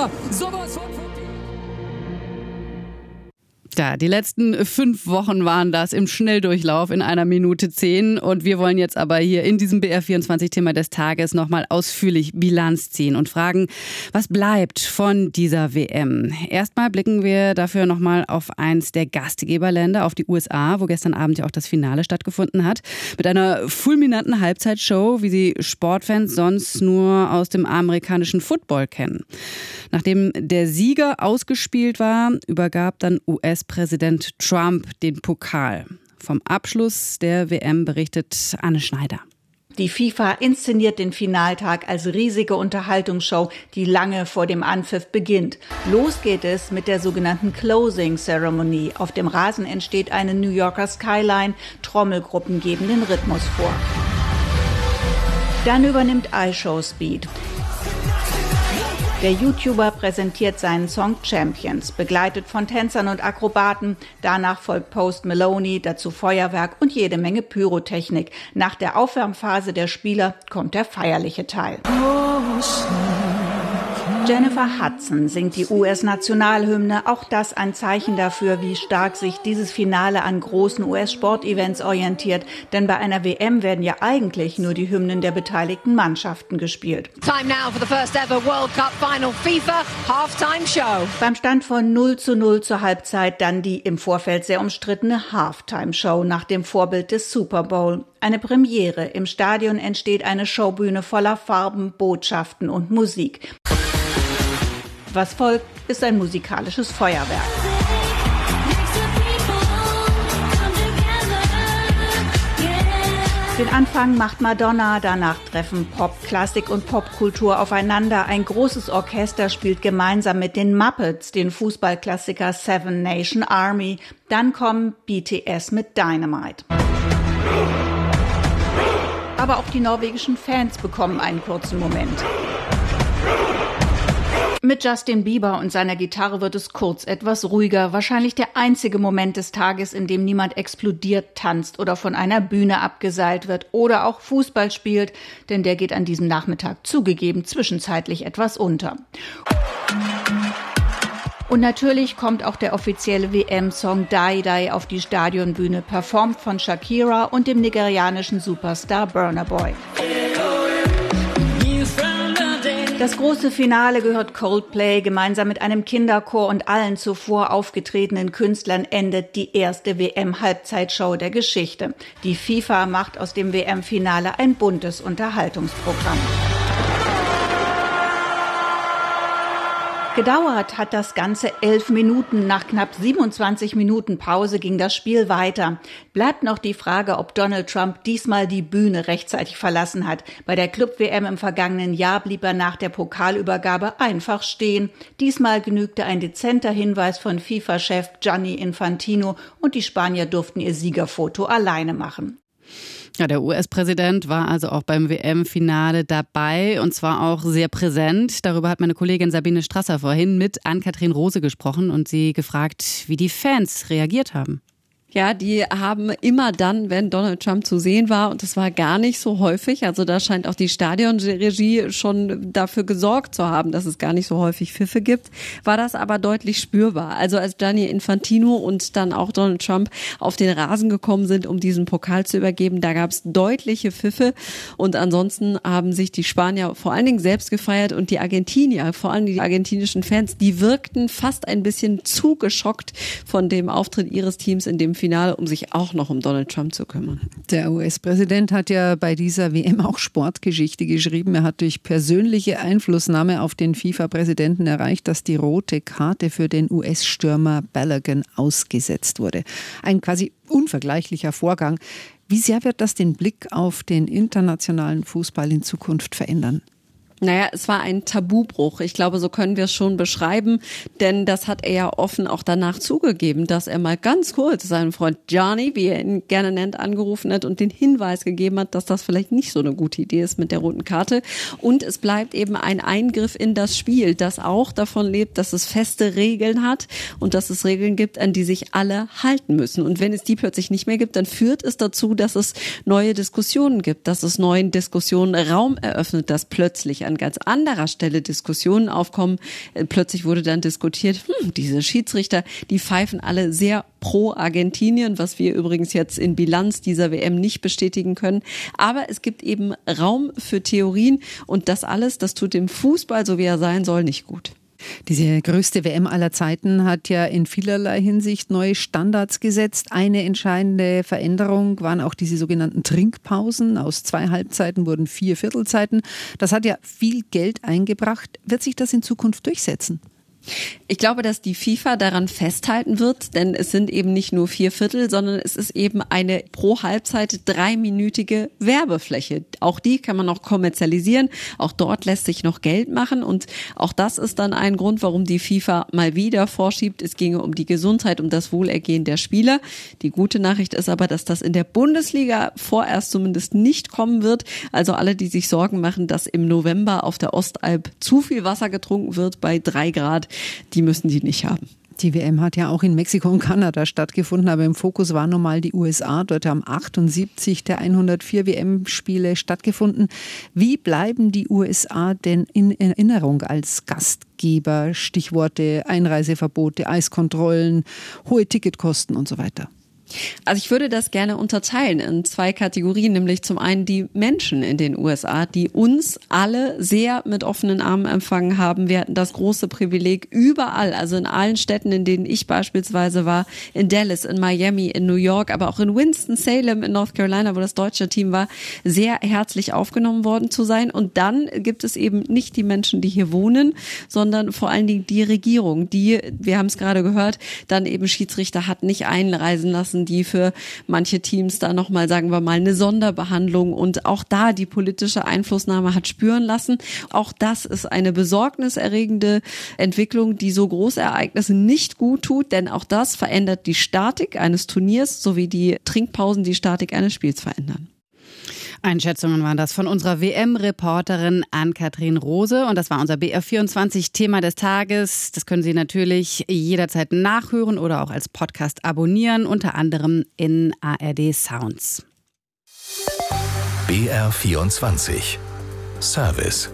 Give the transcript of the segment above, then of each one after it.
aber sowas von... Ja, die letzten 5 Wochen waren das im Schnelldurchlauf in 1 Minute 10 und wir wollen jetzt aber hier in diesem BR24-Thema des Tages nochmal ausführlich Bilanz ziehen und fragen, was bleibt von dieser WM? Erstmal blicken wir dafür nochmal auf eins der Gastgeberländer, auf die USA, wo gestern Abend ja auch das Finale stattgefunden hat, mit einer fulminanten Halbzeitshow, wie sie Sportfans sonst nur aus dem amerikanischen Football kennen. Nachdem der Sieger ausgespielt war, übergab dann US-Präsident Trump den Pokal. Vom Abschluss der WM berichtet Anne Schneider. Die FIFA inszeniert den Finaltag als riesige Unterhaltungsshow, die lange vor dem Anpfiff beginnt. Los geht es mit der sogenannten Closing Ceremony. Auf dem Rasen entsteht eine New Yorker Skyline. Trommelgruppen geben den Rhythmus vor. Dann übernimmt iShow Speed. Der YouTuber präsentiert seinen Song Champions, begleitet von Tänzern und Akrobaten. Danach folgt Post Malone, dazu Feuerwerk und jede Menge Pyrotechnik. Nach der Aufwärmphase der Spieler kommt der feierliche Teil. Jennifer Hudson singt die US-Nationalhymne, auch das ein Zeichen dafür, wie stark sich dieses Finale an großen US-Sportevents orientiert. Denn bei einer WM werden ja eigentlich nur die Hymnen der beteiligten Mannschaften gespielt. Time now for the first ever World Cup Final FIFA Halftime Show. Beim Stand von 0:0 zur Halbzeit dann die im Vorfeld sehr umstrittene Halftime Show nach dem Vorbild des Super Bowl. Eine Premiere. Im Stadion entsteht eine Showbühne voller Farben, Botschaften und Musik. Was folgt, ist ein musikalisches Feuerwerk. Den Anfang macht Madonna, danach treffen Pop, Klassik und Popkultur aufeinander. Ein großes Orchester spielt gemeinsam mit den Muppets den Fußballklassiker Seven Nation Army. Dann kommen BTS mit Dynamite. Aber auch die norwegischen Fans bekommen einen kurzen Moment. Mit Justin Bieber und seiner Gitarre wird es kurz etwas ruhiger. Wahrscheinlich der einzige Moment des Tages, in dem niemand explodiert, tanzt oder von einer Bühne abgeseilt wird oder auch Fußball spielt, denn der geht an diesem Nachmittag zugegeben zwischenzeitlich etwas unter. Und natürlich kommt auch der offizielle WM-Song Die Die auf die Stadionbühne, performt von Shakira und dem nigerianischen Superstar Burna Boy. Das große Finale gehört Coldplay. Gemeinsam mit einem Kinderchor und allen zuvor aufgetretenen Künstlern endet die erste WM-Halbzeitshow der Geschichte. Die FIFA macht aus dem WM-Finale ein buntes Unterhaltungsprogramm. Gedauert hat das Ganze 11 Minuten. Nach knapp 27 Minuten Pause ging das Spiel weiter. Bleibt noch die Frage, ob Donald Trump diesmal die Bühne rechtzeitig verlassen hat. Bei der Club-WM im vergangenen Jahr blieb er nach der Pokalübergabe einfach stehen. Diesmal genügte ein dezenter Hinweis von FIFA-Chef Gianni Infantino und die Spanier durften ihr Siegerfoto alleine machen. Ja, der US-Präsident war also auch beim WM-Finale dabei und zwar auch sehr präsent. Darüber hat meine Kollegin Sabine Strasser vorhin mit Ann-Kathrin Rose gesprochen und sie gefragt, wie die Fans reagiert haben. Ja, die haben immer dann, wenn Donald Trump zu sehen war, und das war gar nicht so häufig, also da scheint auch die Stadionregie schon dafür gesorgt zu haben, dass es gar nicht so häufig Pfiffe gibt, war das aber deutlich spürbar. Also als Gianni Infantino und dann auch Donald Trump auf den Rasen gekommen sind, um diesen Pokal zu übergeben, da gab es deutliche Pfiffe und ansonsten haben sich die Spanier vor allen Dingen selbst gefeiert und die Argentinier, vor allem die argentinischen Fans, die wirkten fast ein bisschen zu geschockt von dem Auftritt ihres Teams in dem Finale, um sich auch noch um Donald Trump zu kümmern. Der US-Präsident hat ja bei dieser WM auch Sportgeschichte geschrieben. Er hat durch persönliche Einflussnahme auf den FIFA-Präsidenten erreicht, dass die rote Karte für den US-Stürmer Balogun ausgesetzt wurde. Ein quasi unvergleichlicher Vorgang. Wie sehr wird das den Blick auf den internationalen Fußball in Zukunft verändern? Naja, es war ein Tabubruch. Ich glaube, so können wir es schon beschreiben, denn das hat er ja offen auch danach zugegeben, dass er mal ganz kurz seinen Freund Gianni, wie er ihn gerne nennt, angerufen hat und den Hinweis gegeben hat, dass das vielleicht nicht so eine gute Idee ist mit der roten Karte. Und es bleibt eben ein Eingriff in das Spiel, das auch davon lebt, dass es feste Regeln hat und dass es Regeln gibt, an die sich alle halten müssen. Und wenn es die plötzlich nicht mehr gibt, dann führt es dazu, dass es neue Diskussionen gibt, dass es neuen Diskussionen Raum eröffnet, dass plötzlich an ganz anderer Stelle Diskussionen aufkommen. Plötzlich wurde dann diskutiert, diese Schiedsrichter, die pfeifen alle sehr pro Argentinien, was wir übrigens jetzt in Bilanz dieser WM nicht bestätigen können. Aber es gibt eben Raum für Theorien und das alles, das tut dem Fußball, so wie er sein soll, nicht gut. Diese größte WM aller Zeiten hat ja in vielerlei Hinsicht neue Standards gesetzt. Eine entscheidende Veränderung waren auch diese sogenannten Trinkpausen. Aus 2 Halbzeiten wurden 4 Viertelzeiten. Das hat ja viel Geld eingebracht. Wird sich das in Zukunft durchsetzen? Ich glaube, dass die FIFA daran festhalten wird, denn es sind eben nicht nur 4 Viertel, sondern es ist eben eine pro Halbzeit 3-minütige Werbefläche. Auch die kann man noch kommerzialisieren. Auch dort lässt sich noch Geld machen und auch das ist dann ein Grund, warum die FIFA mal wieder vorschiebt. Es ginge um die Gesundheit, um das Wohlergehen der Spieler. Die gute Nachricht ist aber, dass das in der Bundesliga vorerst zumindest nicht kommen wird. Also alle, die sich Sorgen machen, dass im November auf der Ostalb zu viel Wasser getrunken wird bei 3 Grad, die müssen die nicht haben. Die WM hat ja auch in Mexiko und Kanada stattgefunden, aber im Fokus waren nun mal die USA. Dort haben 78 der 104 WM-Spiele stattgefunden. Wie bleiben die USA denn in Erinnerung als Gastgeber? Stichworte Einreiseverbote, Eiskontrollen, hohe Ticketkosten und so weiter. Also ich würde das gerne unterteilen in 2 Kategorien, nämlich zum einen die Menschen in den USA, die uns alle sehr mit offenen Armen empfangen haben. Wir hatten das große Privileg überall, also in allen Städten, in denen ich beispielsweise war, in Dallas, in Miami, in New York, aber auch in Winston-Salem in North Carolina, wo das deutsche Team war, sehr herzlich aufgenommen worden zu sein. Und dann gibt es eben nicht die Menschen, die hier wohnen, sondern vor allen Dingen die Regierung, die, wir haben es gerade gehört, dann eben Schiedsrichter hat nicht einreisen lassen, die für manche Teams da nochmal, sagen wir mal, eine Sonderbehandlung und auch da die politische Einflussnahme hat spüren lassen. Auch das ist eine besorgniserregende Entwicklung, die so Großereignissen nicht gut tut, denn auch das verändert die Statik eines Turniers sowie die Trinkpausen die Statik eines Spiels verändern. Einschätzungen waren das von unserer WM-Reporterin Ann-Kathrin Rose. Und das war unser BR24-Thema des Tages. Das können Sie natürlich jederzeit nachhören oder auch als Podcast abonnieren, unter anderem in ARD Sounds. BR24 Service.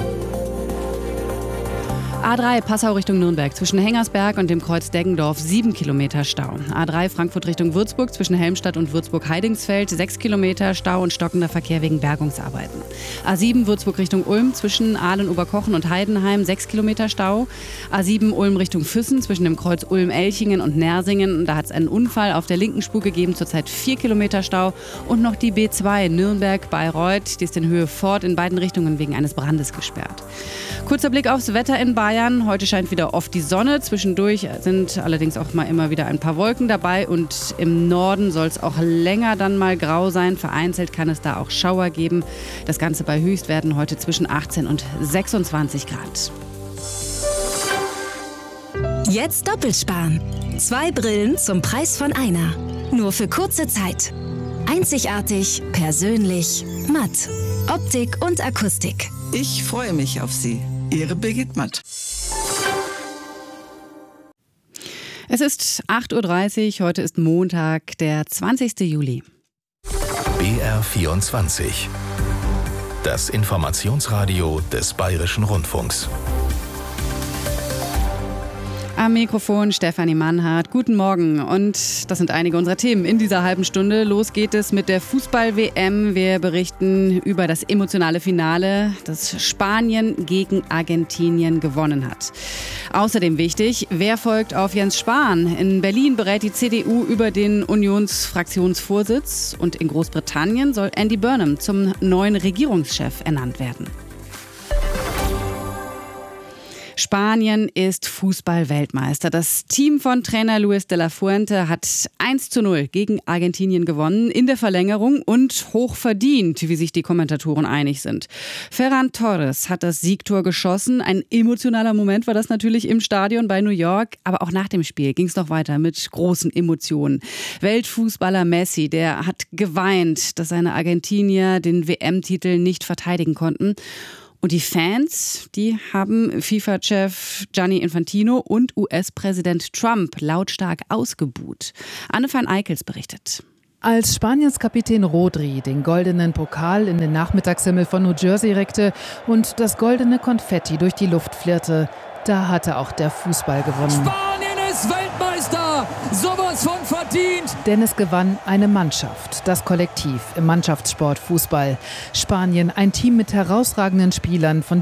A3 Passau Richtung Nürnberg zwischen Hengersberg und dem Kreuz Deggendorf 7 Kilometer Stau. A3 Frankfurt Richtung Würzburg zwischen Helmstadt und Würzburg-Heidingsfeld 6 Kilometer Stau und stockender Verkehr wegen Bergungsarbeiten. A7 Würzburg Richtung Ulm zwischen Ahlen-Oberkochen und Heidenheim 6 Kilometer Stau. A7 Ulm Richtung Füssen zwischen dem Kreuz Ulm-Elchingen und Nersingen. Da hat es einen Unfall auf der linken Spur gegeben, zurzeit 4 Kilometer Stau. Und noch die B2 Nürnberg-Bayreuth, die ist in Höhe Fort in beiden Richtungen wegen eines Brandes gesperrt. Kurzer Blick aufs Wetter in Bayern. Heute scheint wieder oft die Sonne. Zwischendurch sind allerdings auch mal immer wieder ein paar Wolken dabei. Und im Norden soll es auch länger dann mal grau sein. Vereinzelt kann es da auch Schauer geben. Das Ganze bei Höchstwerten heute zwischen 18 und 26 Grad. Jetzt doppelt sparen. 2 Brillen zum Preis von einer. Nur für kurze Zeit. Einzigartig, persönlich, matt. Optik und Akustik. Ich freue mich auf Sie. Ihre Birgit Matt. Es ist 8.30 Uhr, heute ist Montag, der 20. Juli. BR24 Das Informationsradio des Bayerischen Rundfunks. Am Mikrofon Stefanie Mannhardt. Guten Morgen. Und das sind einige unserer Themen in dieser halben Stunde. Los geht es mit der Fußball-WM. Wir berichten über das emotionale Finale, das Spanien gegen Argentinien gewonnen hat. Außerdem wichtig, wer folgt auf Jens Spahn? In Berlin berät die CDU über den Unionsfraktionsvorsitz. Und in Großbritannien soll Andy Burnham zum neuen Regierungschef ernannt werden. Spanien ist Fußball-Weltmeister. Das Team von Trainer Luis de la Fuente hat 1:0 gegen Argentinien gewonnen in der Verlängerung und hoch verdient, wie sich die Kommentatoren einig sind. Ferran Torres hat das Siegtor geschossen. Ein emotionaler Moment war das natürlich im Stadion bei New York, aber auch nach dem Spiel ging es noch weiter mit großen Emotionen. Weltfußballer Messi, der hat geweint, dass seine Argentinier den WM-Titel nicht verteidigen konnten. Und die Fans, die haben FIFA-Chef Gianni Infantino und US-Präsident Trump lautstark ausgebuht. Anne van Eickels berichtet. Als Spaniens Kapitän Rodri den goldenen Pokal in den Nachmittagshimmel von New Jersey reckte und das goldene Konfetti durch die Luft flirrte, da hatte auch der Fußball gewonnen. Spanien ist Weltmeister! Sowas von verdient! Denn es gewann eine Mannschaft, das Kollektiv im Mannschaftssport Fußball. Spanien, ein Team mit herausragenden Spielern, von